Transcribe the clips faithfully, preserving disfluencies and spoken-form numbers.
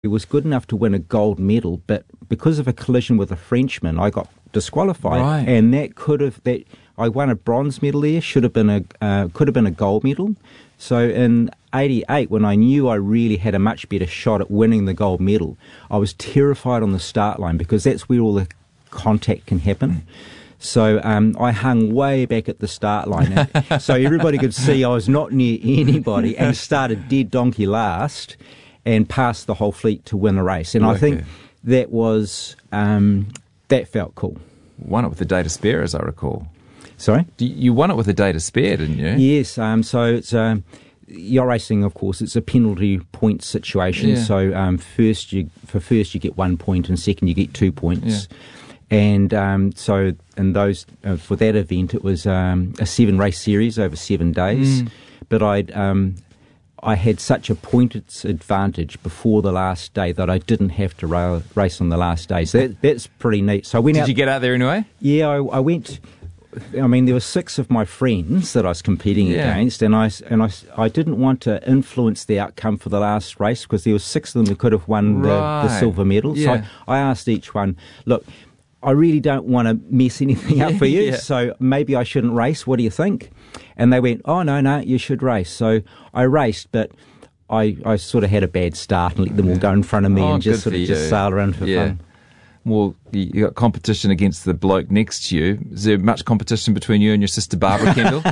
He was good enough to win a gold medal, but because of a collision with a Frenchman, I got disqualified, Right. and that could have that I won a bronze medal there. Should have been a uh, could have been a gold medal. So in eighty-eight, when I knew I really had a much better shot at winning the gold medal, I was terrified on the start line because that's where all the contact can happen. So um, I hung way back at the start line, so everybody could see I was not near anybody, and started dead donkey last, and passed the whole fleet to win the race. And Okay. I think that was um, that felt cool. Won it with a day to spare, as I recall. Sorry? Do You you won it with a day to spare, didn't you? Yes. Um, so it's um, yacht racing, of course. It's a penalty point situation. Yeah. So um, first, you for first you get one point, and second you get two points. And um, so in those uh, for that event, it was um, a seven race series over seven days. Mm. But I'd um, I had such a points advantage before the last day that I didn't have to ra- race on the last day. So that, that's pretty neat. So I went Did out. you get out there anyway? Yeah, I, I went. I mean, there were six of my friends that I was competing Yeah. against, and I and I, I didn't want to influence the outcome for the last race because there were six of them that could have won the, the Right. silver medal. Yeah. So I, I asked each one, look, I really don't want to mess anything up for you, Yeah. so maybe I shouldn't race. What do you think? And they went, oh, no, no, you should race. So I raced, but I, I sort of had a bad start and let them all go in front of me Oh, and just good sort of for just you. sail around for Yeah. fun. Well, you you got competition against the bloke next to you. Is there much competition between you and your sister Barbara Kendall?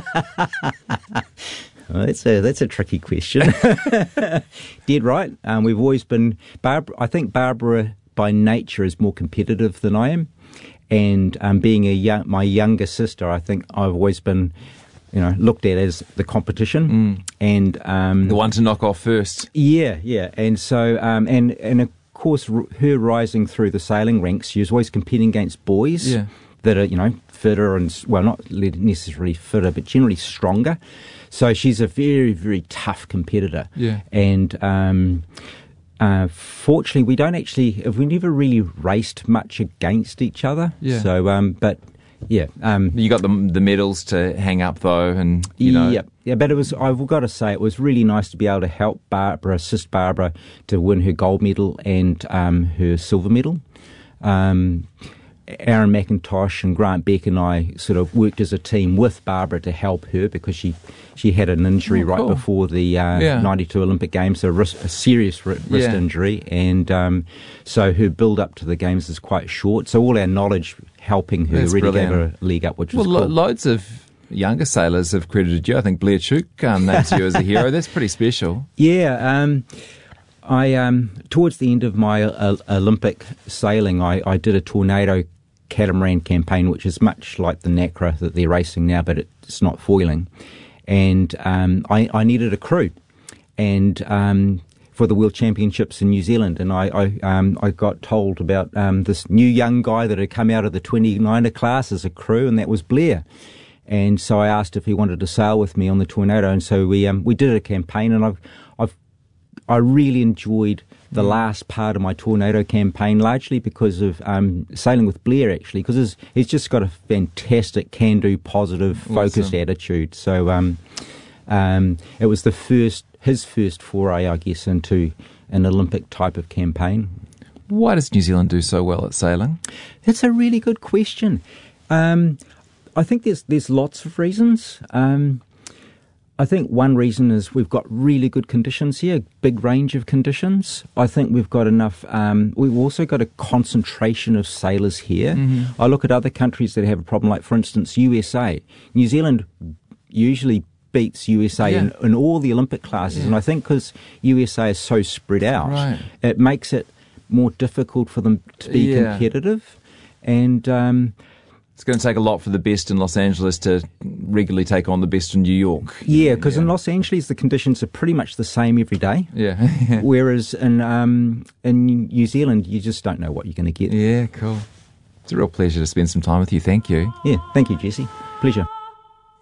Well, that's a that's a tricky question. Dead right. Um, we've always been Barbara. I think Barbara by nature is more competitive than I am, and um, being a young, my younger sister, I think I've always been, you know, looked at as the competition, Mm. and um, The one to knock off first. yeah, yeah, and so um, and and of course, r- her rising through the sailing ranks, she was always competing against boys Yeah. that are, you know, fitter and s- well, not le- necessarily fitter, but generally stronger. So she's a very, very tough competitor. Yeah. And um, uh, fortunately, we don't actually, we never really raced much against each other. Yeah. So, um, but yeah. Um, You got the the medals to hang up though, and you know. yeah, yeah, but it was, I've got to say, it was really nice to be able to help Barbara, assist Barbara to win her gold medal and um, her silver medal. Um, Aaron McIntosh and Grant Beck and I sort of worked as a team with Barbara to help her because she, she had an injury Oh, right cool. before the uh, Yeah. ninety-two Olympic Games, a, wrist, a serious wrist Yeah. injury, and um, so her build up to the Games is quite short. So all our knowledge helping her That's really brilliant. gave her a leg up, which Well, was lo- cool. loads of younger sailors have credited you. I think Blair Chook um, names you as a hero. That's pretty special. Yeah, um, I um, towards the end of my uh, Olympic sailing, I, I did a tornado catamaran campaign, which is much like the NACRA that they're racing now, but it's not foiling. And um, I, I needed a crew, and um, for the World Championships in New Zealand, and I I, um, I got told about um, this new young guy that had come out of the twenty-niner class as a crew, and that was Blair. And so I asked if he wanted to sail with me on the Tornado, and so we um, we did a campaign, and I've I've I really enjoyed the last part of my Tornado campaign, largely because of um, sailing with Blair, actually, because he's, he's just got a fantastic can-do, positive, focused Awesome. attitude. So um, um, it was the first his first foray, I guess, into an Olympic type of campaign. Why does New Zealand do so well at sailing? That's a really good question. Um, I think there's there's lots of reasons. Um, I think one reason is we've got really good conditions here, a big range of conditions. I think we've got enough. Um, we've also got a concentration of sailors here. Mm-hmm. I look at other countries that have a problem, like for instance U S A. New Zealand usually beats U S A Yeah. in, in all the Olympic classes, Yeah. and I think because U S A is so spread out, Right. it makes it more difficult for them to be Yeah. competitive. And um, It's going to take a lot for the best in Los Angeles to regularly take on the best in New York. yeah, because in Los Angeles the conditions are pretty much the same every day. Yeah. Whereas in um, in New Zealand, you just don't know what you're going to get. Yeah, cool. It's a real pleasure to spend some time with you. Thank you. Yeah, thank you, Jesse. Pleasure.